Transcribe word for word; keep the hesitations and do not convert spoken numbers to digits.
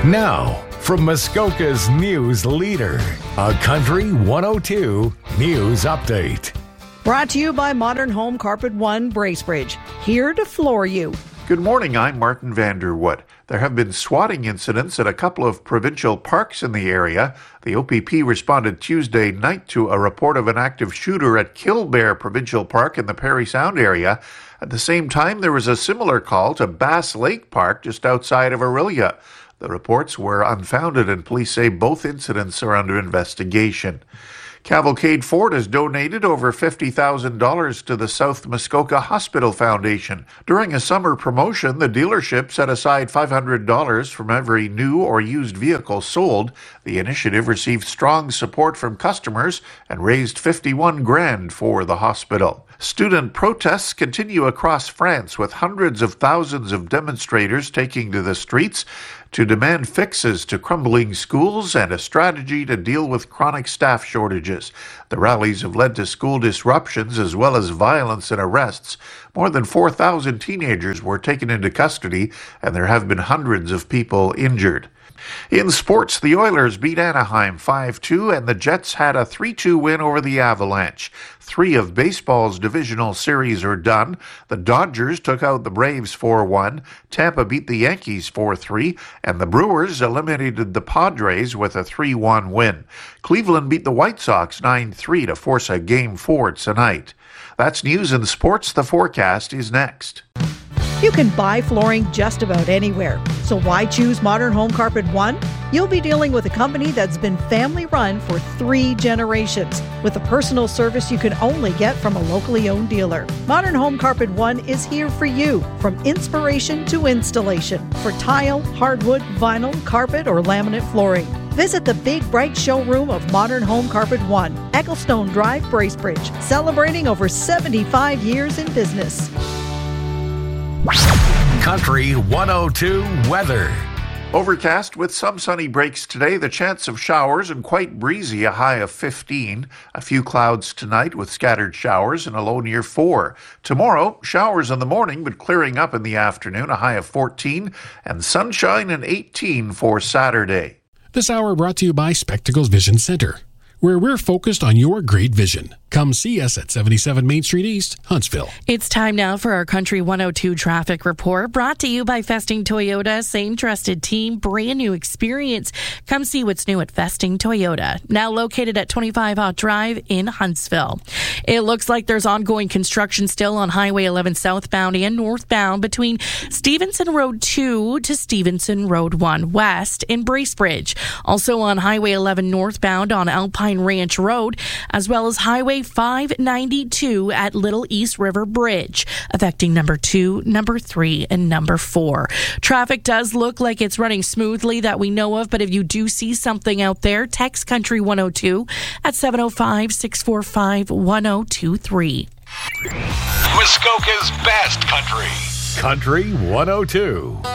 Now, from Muskoka's news leader, a Country one oh two News Update. Brought to you by Modern Home Carpet One, Bracebridge. Here to floor you. Good morning, I'm Martin Vanderwood. There have been swatting incidents at a couple of provincial parks in the area. The O P P responded Tuesday night to a report of an active shooter at Killbear Provincial Park in the Parry Sound area. At the same time, there was a similar call to Bass Lake Park just outside of Orillia. The reports were unfounded, and police say both incidents are under investigation. Cavalcade Ford has donated over fifty thousand dollars to the South Muskoka Hospital Foundation. During a summer promotion, the dealership set aside five hundred dollars from every new or used vehicle sold. The initiative received strong support from customers and raised fifty-one grand for the hospital. Student protests continue across France, with hundreds of thousands of demonstrators taking to the streets to demand fixes to crumbling schools and a strategy to deal with chronic staff shortages. The rallies have led to school disruptions as well as violence and arrests. More than four thousand teenagers were taken into custody, and there have been hundreds of people injured. In sports, the Oilers beat Anaheim five two, and the Jets had a three two win over the Avalanche. Three of baseball's divisional series are done. The Dodgers took out the Braves four one, Tampa beat the Yankees four three, and the Brewers eliminated the Padres with a three one win. Cleveland beat the White Sox nine three to force a Game four tonight. That's news in sports. The forecast is next. You can buy flooring just about anywhere. So why choose Modern Home Carpet One? You'll be dealing with a company that's been family run for three generations, with a personal service you can only get from a locally owned dealer. Modern Home Carpet One is here for you, from inspiration to installation, for tile, hardwood, vinyl, carpet, or laminate flooring. Visit the big, bright showroom of Modern Home Carpet One, Ecclestone Drive, Bracebridge, celebrating over seventy-five years in business. Country one oh two weather. Overcast with some sunny breaks today, the chance of showers, and quite breezy, a high of fifteen. A few clouds tonight with scattered showers and a low near four. Tomorrow, showers in the morning but clearing up in the afternoon, a high of fourteen, and sunshine and eighteen for Saturday. This hour brought to you by Spectacles Vision Center, where we're focused on your great vision. Come see us at seventy-seven Main Street East, Huntsville. It's time now for our Country one oh two traffic report, brought to you by Festing Toyota. Same trusted team, brand new experience. Come see what's new at Festing Toyota, now located at twenty-five Hot Drive in Huntsville. It looks like there's ongoing construction still on Highway eleven southbound and northbound between Stevenson Road two to Stevenson Road one west in Bracebridge. Also on Highway eleven northbound on Alpine Ranch Road, as well as Highway five ninety-two at Little East River Bridge, affecting number two, number three, and number four. Traffic does look like it's running smoothly that we know of, but if you do see something out there, text Country one oh two at seven oh five, six four five, one oh two three. Muskoka's best country. Country one oh two.